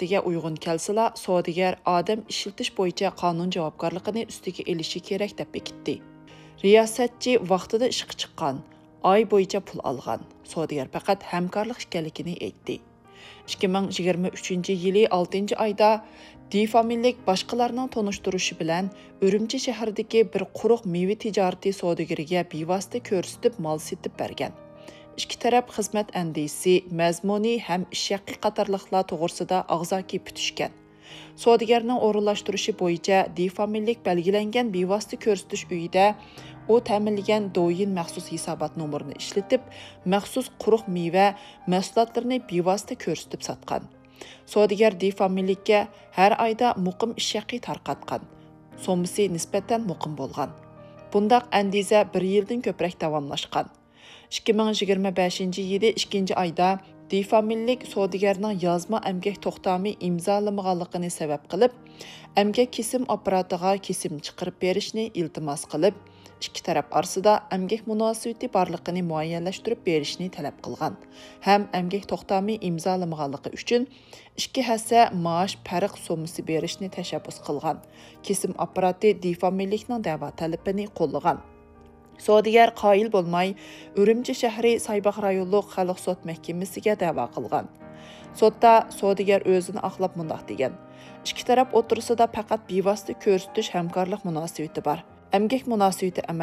manfaatiga uyg'un kelsila, savdogar odam ishlatish bo'yicha qonun javobgarligini ustiga elishi kerak deb bekitdi. Riyosatchi vaqtida ishga chiqqan, oy bo'yicha pul olgan. Savdogar faqat hamkorlik ekanligini aytdi. 2023 yili 6 oyda Difamillik boshqalarning tonishtirishi bilan Urumchi shahridagi bir quruq meva tijorati savdogariga bevosita ko'rsatib mol setib bergan. İki taraf xizmat andisi, mazmuni ham ish haqi qatorliqlar to'g'risida og'zaki putishgan. Savdogarning o'rinlashtirishi bo'yicha Difamillik belgilangan bevosita ko'rsatish uyida u ta'minlagan do'yin maxsus hisobot nomerini ishlatib, maxsus quruq meva mahsulotlarini bevosita ko'rsatib sotgan. Savdogar Difamillikka har oyda muqim ish haqi tarqatgan. So'misi nisbatan muqim bo'lgan. Bundaq andiza 1 yildan ko'proq davomlashgan. 2025 yili 2 oyda Difamillik savdogarning yozma emgak to'xtami imzolamaganligini sabab qilib, emgak kesim apparatiga kesim chiqarib berishni iltimos qilib, ikki taraf orasida emgak munosabati borligini muayyanlashtirib berishni talab qilgan. Ham emgak to'xtami imzolamaganligi uchun 2 hassa maosh farq so'misi berishni tashabbus qilgan. Kesim apparati Difamillikning da'vo talabini qo'llagan. Savdogar qoyil bo'lmay, Urumchi shahri Saybaq rayonluq xalq sud mahkamasiga da'vo qilgan. Sudda savdogar o'zini oqlab mundoq degan: ikki taraf o'tirsida faqat bevosita ko'rsatish hamkorlik munosabati bor. Emgak munosabati emas.